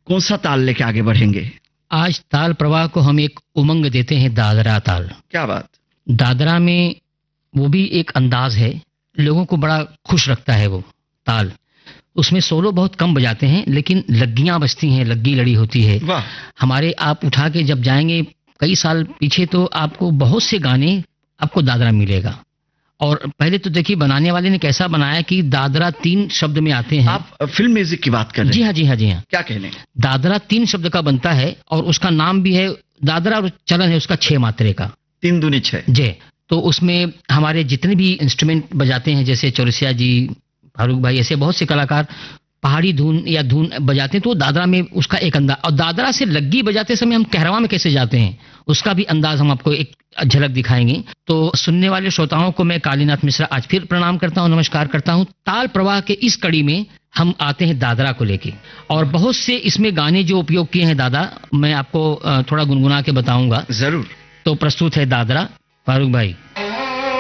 कौन सा ताल लेके आगे बढ़ेंगे? आज ताल प्रवाह को हम एक उमंग देते हैं, दादरा ताल। क्या बात! दादरा में वो भी एक अंदाज है, लोगों को बड़ा खुश रखता है वो ताल। उसमें सोलो बहुत कम बजाते हैं, लेकिन लग्गियां बजती हैं, लग्गी लड़ी होती है। वाह! हमारे आप उठा के जब जाएंगे कई साल पीछे, तो आपको बहुत से गाने आपको दादरा मिलेगा। और पहले तो देखिए बनाने वाले ने कैसा बनाया कि दादरा 3 शब्द में आते हैं। आप फिल्म म्यूजिक की बात कर रहे हैं? जी हाँ, जी हाँ, जी हाँ। क्या कहने? दादरा 3 शब्द का बनता है और उसका नाम भी है दादरा, और चलन है उसका 6 मात्रे का। 3 दूनी 6। जी। तो उसमें हमारे जितने भी इंस्ट्रूमेंट बजाते हैं, जैसे चौरसिया जी, फारूक भाई, ऐसे बहुत से कलाकार पहाड़ी धुन या धुन बजाते हैं, तो दादरा में उसका एक अंदाज। और दादरा से लग्गी बजाते समय हम कहरवा में कैसे जाते हैं, उसका भी अंदाज हम आपको एक झलक दिखाएंगे। तो सुनने वाले श्रोताओं को मैं कालीनाथ मिश्रा आज फिर प्रणाम करता हूं, नमस्कार करता हूं। ताल प्रवाह के इस कड़ी में हम आते हैं दादरा को लेके, और बहुत से इसमें गाने जो उपयोग किए हैं दादा, मैं आपको थोड़ा गुनगुना के बताऊंगा। जरूर। तो प्रस्तुत है दादरा, फारूक भाई।